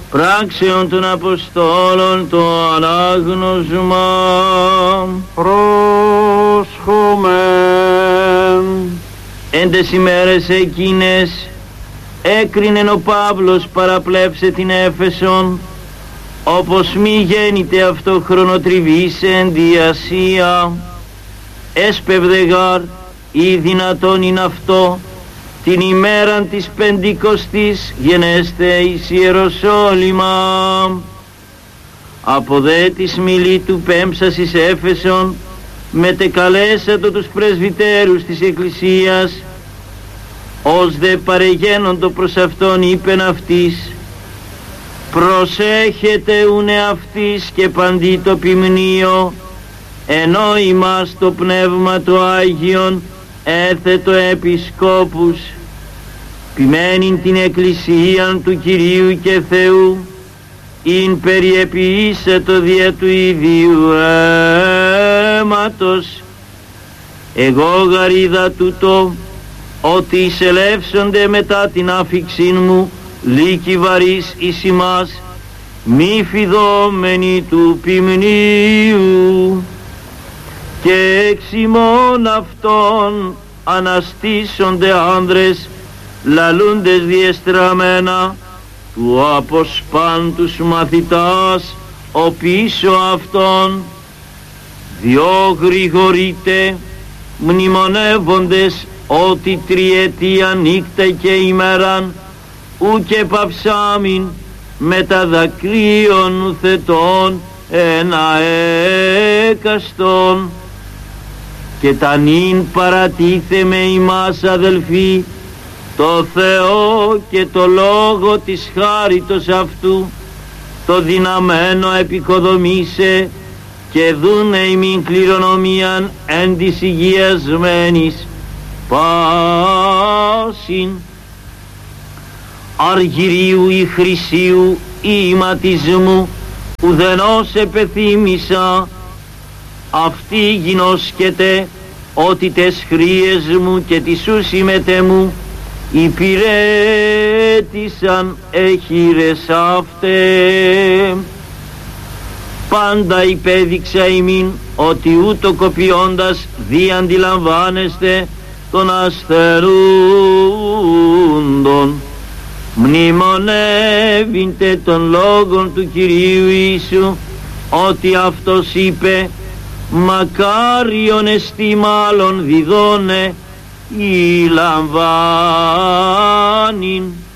πράξεων των Αποστόλων το ανάγνωσμα. Πρόσχομεν. Εν τες ημέρες εκείνες έκρινεν ο Παύλος παραπλέψε την Έφεσον, όπως μη γέννηται αυτό χρονοτριβής εν τη Ασία. Έσπευδε γάρ ή δυνατόν είναι αυτό την ημέραν της Πεντηκοστής γενέστε εις Ιεροσόλυμα. Από δε της μιλή του πέμψας εις Έφεσον μετεκαλέσατο τους πρεσβυτέρους της Εκκλησίας, ως δε παρεγένοντο προς αυτόν είπεν αυτής, προσέχετε ούνε αυτής και παντί το ποιμνίο, ενώ ημάς το πνεύμα το Άγιον έθετο επισκόπους, ποιμένην την Εκκλησίαν του Κυρίου και Θεού, ειν περιεποιήσετο δια του ίδιου αίματος. Εγώ γαρίδα τούτο, ότι εισελεύσονται μετά την άφιξήν μου λύκοι βαρύς εις ημάς, μη φιδόμενοι του ποιμνίου, και εξ ημών αυτών αναστήσονται άνδρες λαλούντες διεστραμμένα του αποσπάντους μαθητάς ο πίσω αυτών, διό γρηγορείτε μνημονεύοντες ότι τριετία νύχτα και ημέραν ουκ παυσάμιν με τα δακρύων θετών ένα έκαστον. Και τα νυν παρατίθεμε ημάς αδελφοί το Θεό και το λόγο της χάριτος αυτού, το δυναμένο επικοδομήσε και δούνε ημίν κληρονομίαν εν της υγιασμένης πάσιν. Αργυρίου ή χρυσίου ή ηματισμού ουδενός επεθύμησα, αυτή γινώσκεται ότι τες χρίες μου και τις σου συμμετέ υπηρέτησαν εχείρες αυτέ. Πάντα υπέδειξα ημίν ότι ούτω κοπιώντας δι αντιλαμβάνεστε των ασθερούντων, μνημονεύειντε των λόγων του Κυρίου Ιησού, ότι αυτός είπε, μακάριον εστί μάλλον διδώνε ή λαμβάνειν.